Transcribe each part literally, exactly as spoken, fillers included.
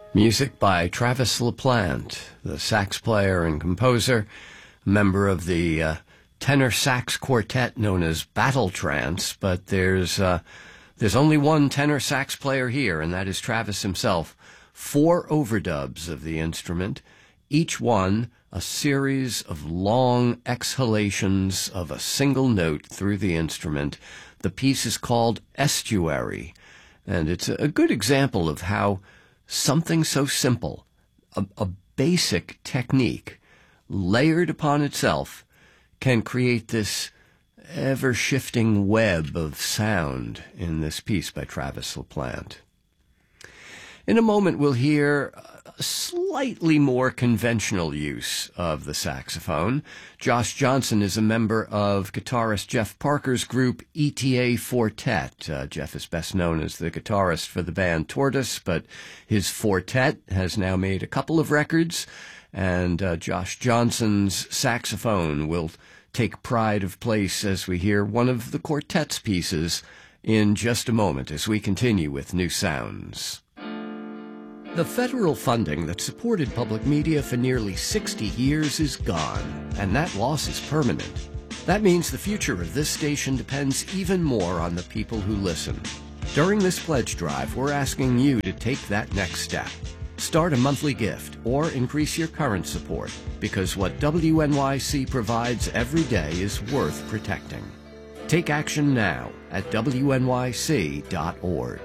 Music by Travis LaPlante, the sax player and composer, member of the uh, tenor sax quartet known as Battle Trance, but there's uh, there's only one tenor sax player here, and that is Travis himself. Four overdubs of the instrument, each one a series of long exhalations of a single note through the instrument. The piece is called Estuary, and it's a good example of how something so simple, a, a basic technique, layered upon itself, can create this ever-shifting web of sound in this piece by Travis LaPlante. In a moment, we'll hear a slightly more conventional use of the saxophone. Josh Johnson is a member of guitarist Jeff Parker's group E T A Fortet. Uh, Jeff is best known as the guitarist for the band Tortoise, but his Fortet has now made a couple of records, and uh, Josh Johnson's saxophone will take pride of place as we hear one of the quartet's pieces in just a moment as we continue with New Sounds. The federal funding that supported public media for nearly sixty years is gone, and that loss is permanent. That means the future of this station depends even more on the people who listen. During this pledge drive, we're asking you to take that next step. Start a monthly gift or increase your current support, because what W N Y C provides every day is worth protecting. Take action now at W N Y C dot org.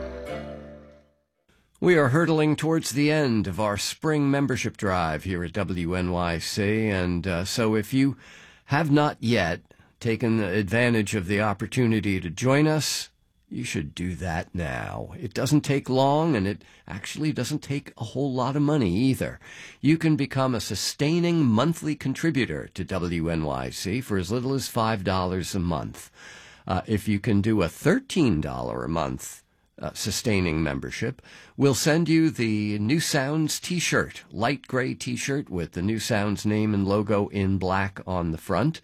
We are hurtling towards the end of our spring membership drive here at W N Y C, and uh, so if you have not yet taken advantage of the opportunity to join us, you should do that now. It doesn't take long, and it actually doesn't take a whole lot of money either. You can become a sustaining monthly contributor to W N Y C for as little as five dollars a month. Uh, if you can do a thirteen dollars a month Uh, sustaining membership, we'll send you the New Sounds t-shirt, light gray t-shirt with the New Sounds name and logo in black on the front.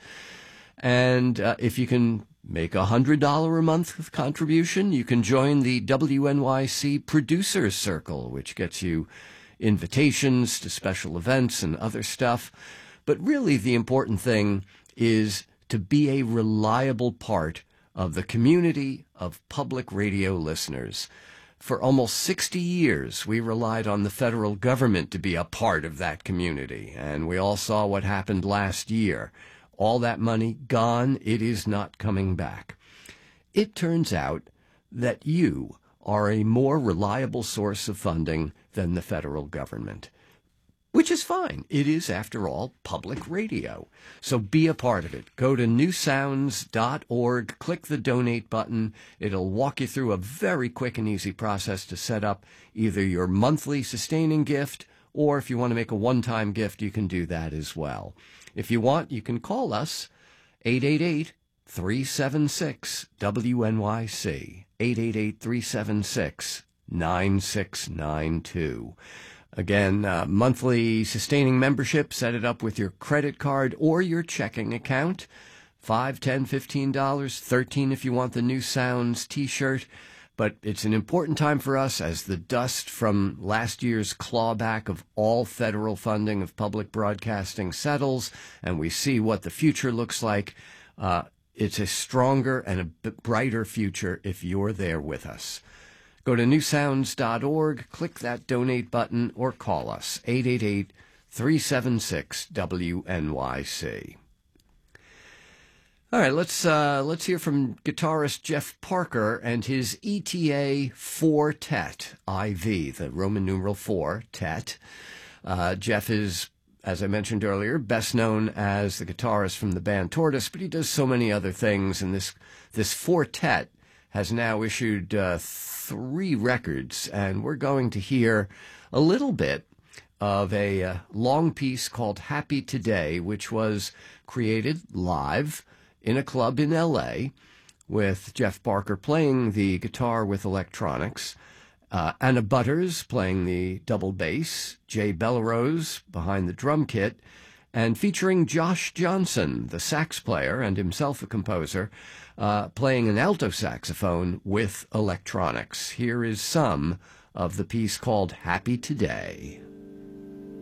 And uh, if you can make a one hundred dollars a month contribution, you can join the W N Y C Producers Circle, which gets you invitations to special events and other stuff. But really the important thing is to be a reliable part of the community of public radio listeners. For almost sixty years, we relied on the federal government to be a part of that community, and we all saw what happened last year. All that money gone, it is not coming back. It turns out that you are a more reliable source of funding than the federal government, which is fine. It is, after all, public radio. So be a part of it. Go to new sounds dot org, click the donate button. It'll walk you through a very quick and easy process to set up either your monthly sustaining gift, or if you want to make a one-time gift, you can do that as well. If you want, you can call us, eight eight eight, three seven six, W N Y C, eight eight eight, three seven six, nine six nine two. Again, uh, monthly sustaining membership, set it up with your credit card or your checking account. five, ten, fifteen dollars, thirteen if you want the New Sounds t-shirt. But it's an important time for us as the dust from last year's clawback of all federal funding of public broadcasting settles, and we see what the future looks like. Uh, it's a stronger and a b- brighter future if you're there with us. Go to new sounds dot org, click that donate button, or call us, eight eight eight, three seven six, W N Y C. All right, let's uh, let's hear from guitarist Jeff Parker and his E T A Fortet, I V, the Roman numeral four, Tet. Uh, Jeff is, as I mentioned earlier, best known as the guitarist from the band Tortoise, but he does so many other things, and this, this Fortet has now issued uh, three records, and we're going to hear a little bit of a uh, long piece called Happy Today, which was created live in a club in L A with Jeff Parker playing the guitar with electronics, uh, Anna Butters playing the double bass, Jay Bellerose behind the drum kit, and featuring Josh Johnson, the sax player and himself a composer, uh, playing an alto saxophone with electronics. Here is some of the piece called Happy Today.